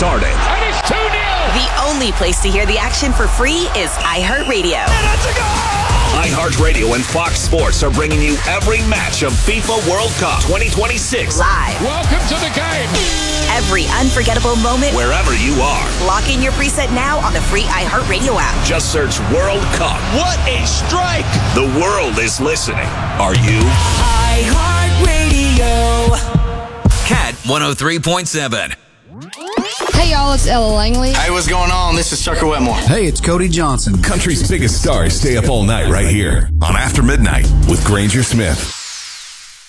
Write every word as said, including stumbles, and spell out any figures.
started. And it's two nil. The only place to hear the action for free is iHeartRadio. And it's a goal! iHeartRadio and Fox Sports are bringing you every match of FIFA World Cup twenty twenty-six. Live. Welcome to the game. Every unforgettable moment. Wherever you are. Lock in your preset now on the free iHeartRadio app. Just search World Cup. What a strike! The world is listening. Are you? iHeartRadio. Cat one oh three point seven. Hey y'all, it's Ella Langley. Hey, what's going on? This is Tucker Wetmore. Hey, it's Cody Johnson. Country's biggest stars stay up all night right here on After Midnight with Granger Smith.